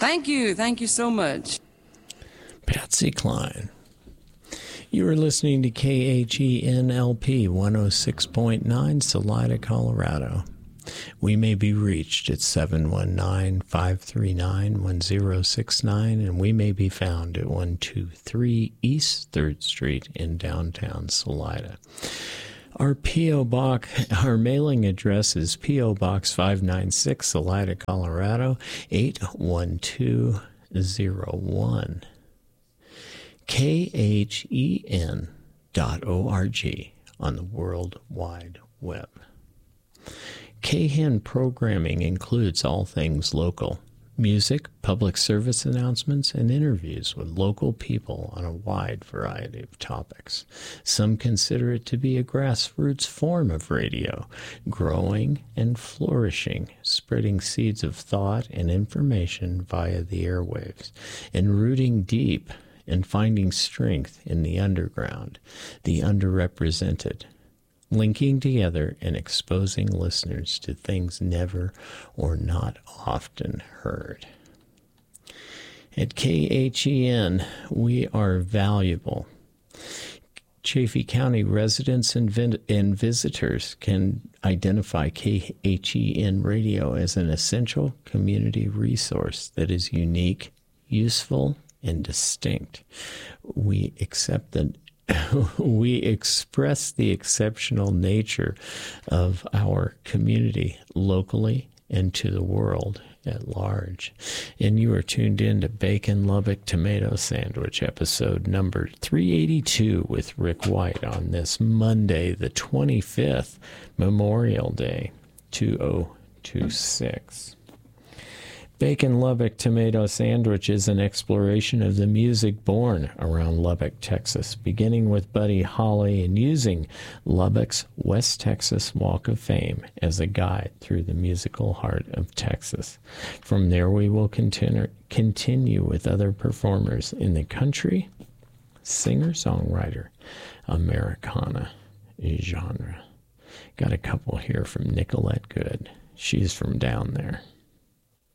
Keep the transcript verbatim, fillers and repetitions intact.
Thank you. Thank you so much. Patsy Cline. You are listening to K H E N L P one oh six point nine, Salida, Colorado. We may be reached at seven one nine, five three nine, one zero six nine, and we may be found at one two three East third Street in downtown Salida. Our P O. Box, our mailing address is P O. Box five ninety-six, Salida, Colorado, eight one two zero one. K H E N dot org on the World Wide Web. K H E N programming includes all things local: music, public service announcements, and interviews with local people on a wide variety of topics. Some consider it to be a grassroots form of radio, growing and flourishing, spreading seeds of thought and information via the airwaves, and rooting deep and finding strength in the underground, the underrepresented, linking together and exposing listeners to things never or not often heard. At K H E N, we are valuable. Chaffee County residents and, vin- and visitors can identify K H E N Radio as an essential community resource that is unique, useful, and distinct. We accept that we express the exceptional nature of our community locally and to the world at large. And you are tuned in to Bacon Lubbock Tomato Sandwich, episode number three eighty-two with Rick White on this Monday, the twenty-fifth, Memorial Day, two thousand twenty-six. Bacon Lubbock Tomato Sandwich is an exploration of the music born around Lubbock, Texas, beginning with Buddy Holly and using Lubbock's West Texas Walk of Fame as a guide through the musical heart of Texas. From there, we will continue, continue with other performers in the country, singer-songwriter, Americana genre. Got a couple here from Nicolette Good. She's from down there.